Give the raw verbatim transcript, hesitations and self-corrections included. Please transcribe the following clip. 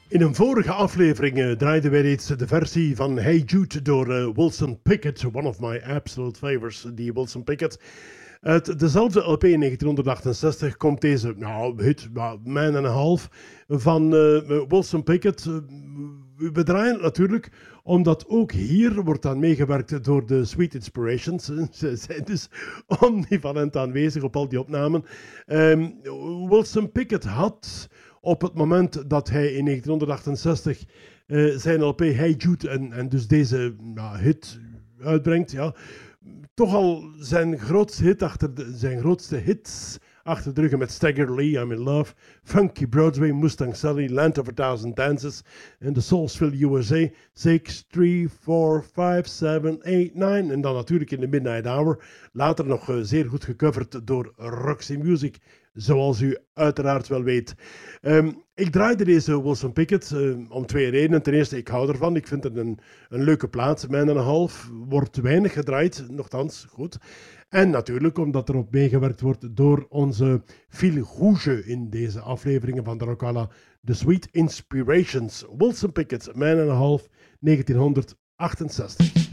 In een vorige aflevering uh, draaiden wij reeds de versie van Hey Jude door uh, Wilson Pickett, one of my absolute favorites, die Wilson Pickett. Uit dezelfde L P in negentien achtenzestig komt deze nou, hit, nou, Man and a Half van uh, Wilson Pickett. Uh, we draaien het natuurlijk omdat ook hier wordt aan meegewerkt door de Sweet Inspirations. Ze zijn dus omnivalent aanwezig op al die opnamen. Um, Wilson Pickett had op het moment dat hij in negentien achtenzestig uh, zijn L P Hey Jude en, en dus deze nou, hit uitbrengt, ja, toch al zijn grootste hit achter de, zijn grootste hits achter de rug met Stagger Lee, I'm in Love, Funky Broadway, Mustang Sally, Land of a Thousand Dances en The Soulsville U S A, six, three, four, five, seven, eight, nine en dan natuurlijk in de Midnight Hour, later nog uh, zeer goed gecoverd door Roxy Music, zoals u uiteraard wel weet. Um, ik draaide deze Wilson Pickett uh, om twee redenen. Ten eerste, ik hou ervan. Ik vind het een, een leuke plaat. Man and a Half wordt weinig gedraaid, nochtans goed. En natuurlijk omdat erop meegewerkt wordt door onze fil rouge in deze afleveringen van de Rockalla, The Sweet Inspirations. Wilson Pickett, Man and a Half, negentien achtenzestig.